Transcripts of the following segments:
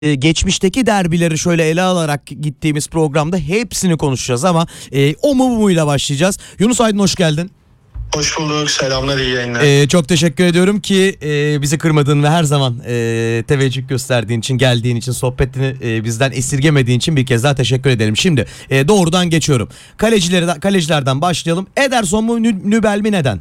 geçmişteki derbileri şöyle ele alarak gittiğimiz programda hepsini konuşacağız ama o mu bu muyla başlayacağız. Yunus Aydın, hoş geldin. Hoş bulduk. Selamlar, iyi yayınlar. Çok teşekkür ediyorum ki bizi kırmadığın ve her zaman teveccüh gösterdiğin için, geldiğin için, sohbetini bizden esirgemediğin için bir kez daha teşekkür ederim. Şimdi doğrudan geçiyorum. Kalecilerden başlayalım. Ederson mu Nübel mi, neden?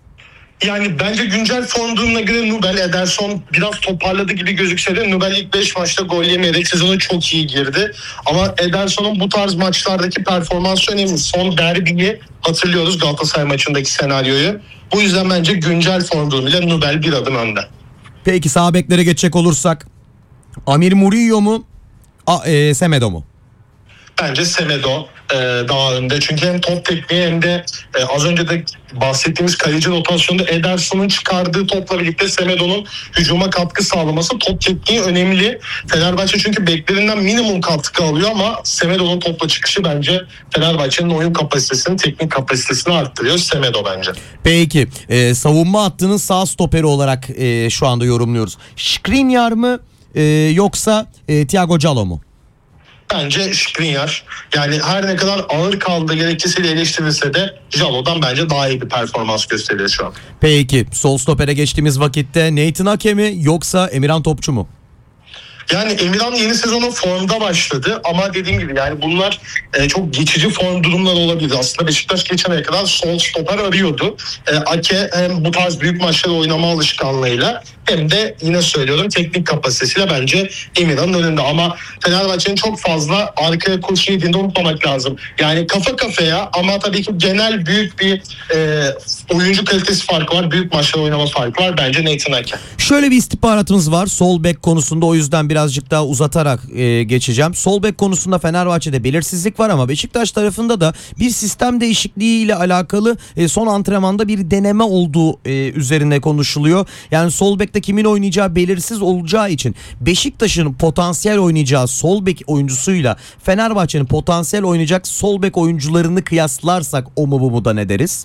Yani bence güncel form durumuna göre Nübel, Ederson biraz toparladı gibi gözükse de Nübel ilk 5 maçta gol yemeyerek sezona çok iyi girdi. Ama Ederson'un bu tarz maçlardaki performansı önemli. Son derbiyi hatırlıyoruz, Galatasaray maçındaki senaryoyu. Bu yüzden bence güncel form durumuyla Nübel bir adım önde. Peki sağ beklere geçecek olursak Amir Murillo mu Semedo mu? Bence Semedo daha önde. Çünkü hem top tekniği hem de az önce de bahsettiğimiz kaleci rotasyonunda Ederson'un çıkardığı topla birlikte Semedo'nun hücuma katkı sağlaması, top tekniği önemli. Fenerbahçe çünkü beklerinden minimum katkı alıyor ama Semedo'nun topla çıkışı bence Fenerbahçe'nin oyun kapasitesini, teknik kapasitesini arttırıyor. Semedo bence. Peki savunma hattının sağ stoperi olarak şu anda yorumluyoruz. Skriniar mı yoksa Thiago Callo mu? Bence Skriniar. Yani her ne kadar ağır kaldığı gerekçesiyle eleştirilse de Jallo'dan bence daha iyi bir performans gösteriyor şu an. Peki sol stopere geçtiğimiz vakitte Nathan Ake mi yoksa Emirhan Topçu mu? Yani Emirhan yeni sezona formda başladı ama dediğim gibi yani bunlar çok geçici form durumları olabilir. Aslında Beşiktaş geçene kadar sol stoper arıyordu. Ake hem bu tarz büyük maçları oynama alışkanlığıyla hem de yine söylüyorum teknik kapasitesiyle bence Emirhan'ın önünde. Ama Fenerbahçe'nin çok fazla arkaya kurşun yediğini unutmamak lazım. Yani kafa kafaya ama tabii ki genel büyük bir oyuncu kalitesi farkı var. Büyük maçlar oynama farkı var. Bence Nathan Ake. Şöyle bir istihbaratımız var sol bek konusunda, o yüzden birazcık daha uzatarak geçeceğim. Sol bek konusunda Fenerbahçe'de belirsizlik var ama Beşiktaş tarafında da bir sistem değişikliği ile alakalı son antrenmanda bir deneme olduğu üzerine konuşuluyor. Yani sol bekte kimin oynayacağı belirsiz olacağı için Beşiktaş'ın potansiyel oynayacağı sol bek oyuncusuyla Fenerbahçe'nin potansiyel oynayacak sol bek oyuncularını kıyaslarsak o mu bu mu da ne deriz?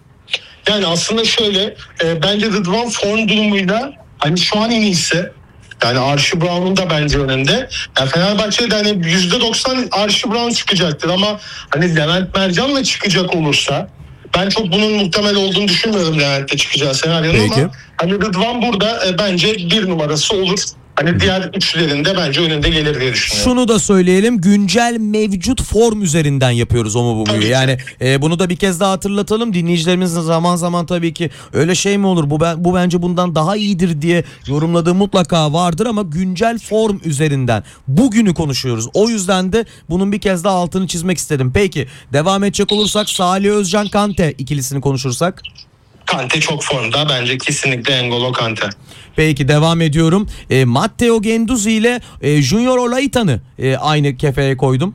Yani aslında şöyle bence Rıdvan form durumuyla hani şu an en iyisi. Yani Archie Brown'un da bence önünde. Yani Fenerbahçe'de hani %90 Archie Brown çıkacaktır ama hani Levent Mercan'la çıkacak olursa ben çok bunun muhtemel olduğunu düşünmüyorum Levent'le çıkacağı senaryonun. Peki. Ama hani Rıdvan burada bence bir numarası olur. Hani diğer üçlerin de bence önünde gelir diye düşünüyorum. Şunu da söyleyelim, güncel mevcut form üzerinden yapıyoruz o mu bu mu? Yani bunu da bir kez daha hatırlatalım. Dinleyicilerimiz zaman zaman tabii ki öyle şey mi olur, bu bence bundan daha iyidir diye yorumladığı mutlaka vardır ama güncel form üzerinden bugünü konuşuyoruz. O yüzden de bunun bir kez daha altını çizmek istedim. Peki devam edecek olursak Salih Özcan Kante ikilisini konuşursak. Kante çok formda, bence kesinlikle N'Golo Kante. Peki devam ediyorum. Matteo Guendouzi ile Junior Olaita'nı aynı kefeye koydum.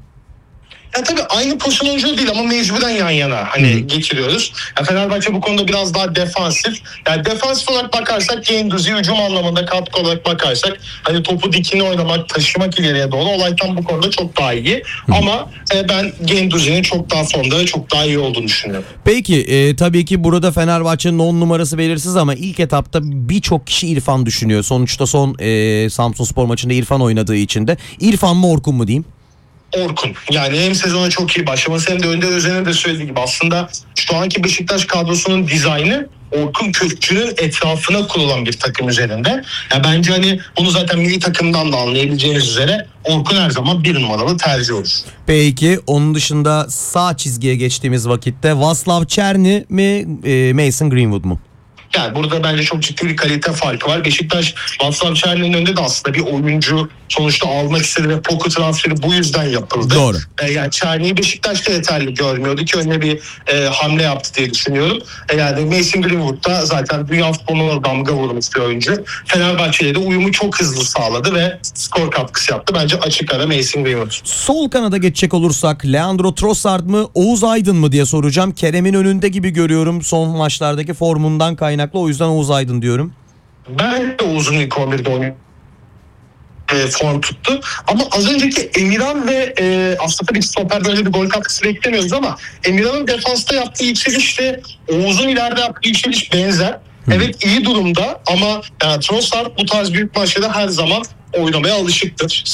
Ya tabii aynı pozisyon oyuncu değil ama mecburen yan yana hani getiriyoruz. Ya Fenerbahçe bu konuda biraz daha defansif. Yani defansif olarak bakarsak Guendouzi, hücum anlamında katkı olarak bakarsak hani topu dikine oynamak, taşımak ileriye doğru Olaytan bu konuda çok daha iyi. Ama ben Guendouzi'nin çok daha formda ve çok daha iyi olduğunu düşünüyorum. Peki tabii ki burada Fenerbahçe'nin 10 numarası belirsiz ama ilk etapta birçok kişi İrfan düşünüyor. Sonuçta son Samsunspor maçında İrfan oynadığı için de. İrfan mı Orkun mu diyeyim? Orkun. Yani hem sezona çok iyi başlaması hem de Önder Özen'in de söylediği gibi aslında şu anki Beşiktaş kadrosunun dizaynı Orkun Kökçü'nün etrafına kurulan bir takım üzerinde. Ya bence hani bunu zaten milli takımdan da anlayabileceğiniz üzere Orkun her zaman bir numaralı tercih olur. Peki onun dışında sağ çizgiye geçtiğimiz vakitte Václav Černý mi Mason Greenwood mu? Yani burada bence çok ciddi bir kalite farkı var. Beşiktaş Václav Černý'nin önünde de aslında bir oyuncu sonuçta almak istedi ve Poku transferi bu yüzden yapıldı. Doğru. Yani Černý'yi Beşiktaş'ta yeterli görmüyordu ki önüne bir hamle yaptı diye düşünüyorum. Yani Mason Greenwood da zaten dünya futboluna damga vurmuş bir oyuncu. Fenerbahçe'yle de uyumu çok hızlı sağladı ve skor katkısı yaptı. Bence açık ara Mason Greenwood. Sol kanada geçecek olursak Leandro Trossard mı Oğuz Aydın mı diye soracağım. Kerem'in önünde gibi görüyorum son maçlardaki formundan kaynaklı. O yüzden Oğuz Aydın diyorum. Ben de Oğuz'un ilk 11'de oynuyor. Form tuttu. Ama az önceki Emirhan ve aslında tabii stoperde öyle bir gol katkısı beklemiyoruz ama Emirhan'ın defansta yaptığı yükselişle Oğuz'un ileride yaptığı yükseliş benzer. Evet iyi durumda ama yani Trossard bu tarz büyük maçlarda her zaman oynamaya alışıktır.